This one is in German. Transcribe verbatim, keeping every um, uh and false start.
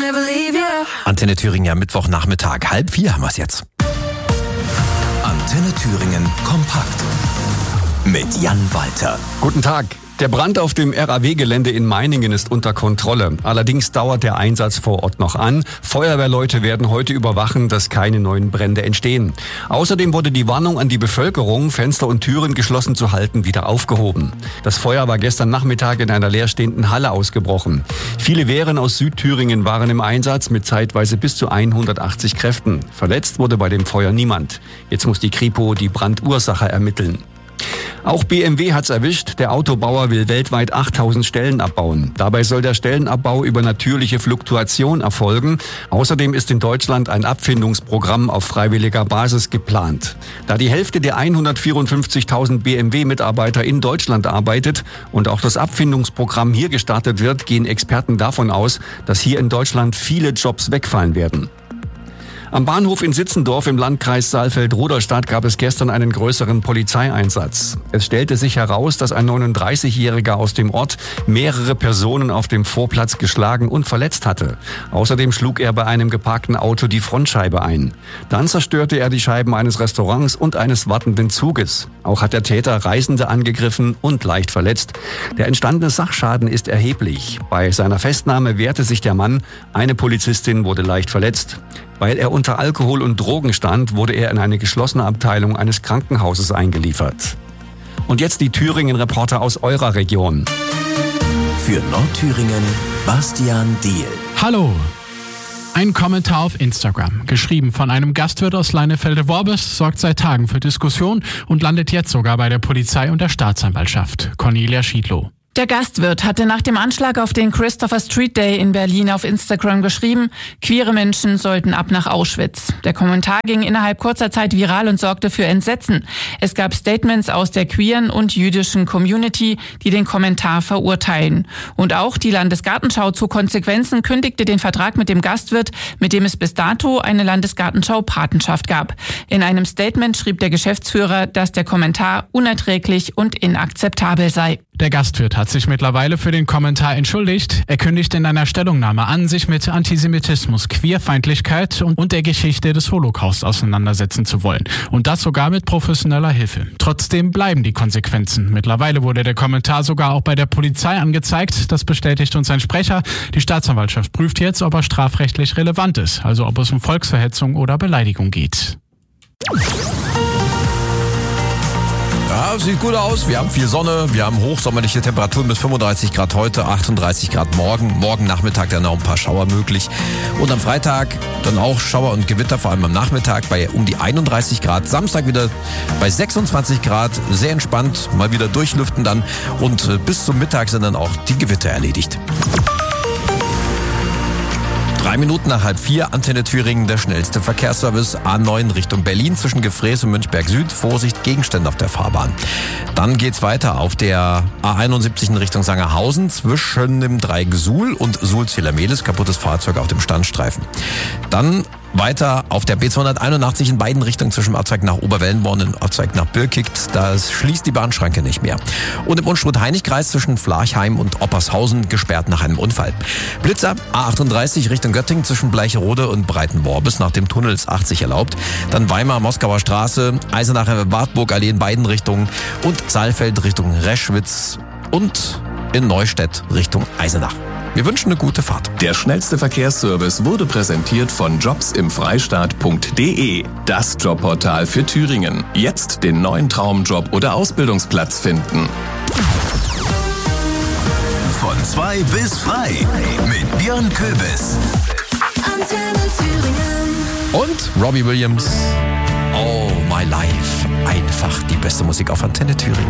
never leave you. Antenne Thüringen, ja, Mittwochnachmittag, halb vier haben wir es jetzt. Antenne Thüringen kompakt mit Jan Walter. Guten Tag. Der Brand auf dem R A W-Gelände in Meiningen ist unter Kontrolle. Allerdings dauert der Einsatz vor Ort noch an. Feuerwehrleute werden heute überwachen, dass keine neuen Brände entstehen. Außerdem wurde die Warnung an die Bevölkerung, Fenster und Türen geschlossen zu halten, wieder aufgehoben. Das Feuer war gestern Nachmittag in einer leerstehenden Halle ausgebrochen. Viele Wehren aus Südthüringen waren im Einsatz mit zeitweise bis zu hundertachtzig Kräften. Verletzt wurde bei dem Feuer niemand. Jetzt muss die Kripo die Brandursache ermitteln. Auch B M W hat's erwischt. Der Autobauer will weltweit achttausend Stellen abbauen. Dabei soll der Stellenabbau über natürliche Fluktuation erfolgen. Außerdem ist in Deutschland ein Abfindungsprogramm auf freiwilliger Basis geplant. Da die Hälfte der hundertvierundfünfzigtausend B M W-Mitarbeiter in Deutschland arbeitet und auch das Abfindungsprogramm hier gestartet wird, gehen Experten davon aus, dass hier in Deutschland viele Jobs wegfallen werden. Am Bahnhof in Sitzendorf im Landkreis Saalfeld-Rudolstadt gab es gestern einen größeren Polizeieinsatz. Es stellte sich heraus, dass ein neununddreißigjähriger aus dem Ort mehrere Personen auf dem Vorplatz geschlagen und verletzt hatte. Außerdem schlug er bei einem geparkten Auto die Frontscheibe ein. Dann zerstörte er die Scheiben eines Restaurants und eines wartenden Zuges. Auch hat der Täter Reisende angegriffen und leicht verletzt. Der entstandene Sachschaden ist erheblich. Bei seiner Festnahme wehrte sich der Mann. Eine Polizistin wurde leicht verletzt. Weil er unter Alkohol und Drogen stand, wurde er in eine geschlossene Abteilung eines Krankenhauses eingeliefert. Und jetzt die Thüringen-Reporter aus eurer Region. Für Nordthüringen Bastian Diehl. Hallo. Ein Kommentar auf Instagram, geschrieben von einem Gastwirt aus Leinefelde-Worbis, sorgt seit Tagen für Diskussion und landet jetzt sogar bei der Polizei und der Staatsanwaltschaft. Cornelia Schiedlow. Der Gastwirt hatte nach dem Anschlag auf den Christopher Street Day in Berlin auf Instagram geschrieben, queere Menschen sollten ab nach Auschwitz. Der Kommentar ging innerhalb kurzer Zeit viral und sorgte für Entsetzen. Es gab Statements aus der queeren und jüdischen Community, die den Kommentar verurteilen. Und auch die Landesgartenschau zu Konsequenzen kündigte den Vertrag mit dem Gastwirt, mit dem es bis dato eine Landesgartenschau-Patenschaft gab. In einem Statement schrieb der Geschäftsführer, dass der Kommentar unerträglich und inakzeptabel sei. Der Gastwirt hat sich mittlerweile für den Kommentar entschuldigt. Er kündigt in einer Stellungnahme an, sich mit Antisemitismus, Queerfeindlichkeit und der Geschichte des Holocaust auseinandersetzen zu wollen. Und das sogar mit professioneller Hilfe. Trotzdem bleiben die Konsequenzen. Mittlerweile wurde der Kommentar sogar auch bei der Polizei angezeigt. Das bestätigt uns ein Sprecher. Die Staatsanwaltschaft prüft jetzt, ob er strafrechtlich relevant ist, also ob es um Volksverhetzung oder Beleidigung geht. Ja, sieht gut aus. Wir haben viel Sonne, wir haben hochsommerliche Temperaturen bis fünfunddreißig Grad heute, achtunddreißig Grad morgen. Morgen Nachmittag dann noch ein paar Schauer möglich. Und am Freitag dann auch Schauer und Gewitter, vor allem am Nachmittag bei um die einunddreißig Grad. Samstag wieder bei sechsundzwanzig Grad, sehr entspannt, mal wieder durchlüften dann. Und bis zum Mittag sind dann auch die Gewitter erledigt. Drei Minuten nach halb vier, Antenne Thüringen, der schnellste Verkehrsservice A neun Richtung Berlin zwischen Gefrees und Münchberg Süd. Vorsicht, Gegenstände auf der Fahrbahn. Dann geht's weiter auf der A einundsiebzig in Richtung Sangerhausen zwischen dem Dreieck Suhl und Suhl-Zillermelis. Kaputtes Fahrzeug auf dem Standstreifen. Dann weiter auf der B zweihunderteinundachtzig in beiden Richtungen zwischen Ortzeig nach Oberwellenborn und Ortzeig nach Birkigt. Da schließt die Bahnschranke nicht mehr. Und im Unstrut-Heinig-Kreis zwischen Flarchheim und Oppershausen gesperrt nach einem Unfall. Blitzer A achtunddreißig Richtung Göttingen zwischen Bleicherode und Breitenmorbis nach dem Tunnel ist achtzig erlaubt. Dann Weimar, Moskauer Straße, Eisenacher Wartburg-Allee in beiden Richtungen und Saalfeld Richtung Reschwitz und in Neustädt Richtung Eisenach. Wir wünschen eine gute Fahrt. Der schnellste Verkehrsservice wurde präsentiert von jobs im freistaat punkt de. Das Jobportal für Thüringen. Jetzt den neuen Traumjob oder Ausbildungsplatz finden. Von zwei bis frei mit Björn Köbis. Antenne Thüringen. Und Robbie Williams, All My Life. Einfach die beste Musik auf Antenne Thüringen.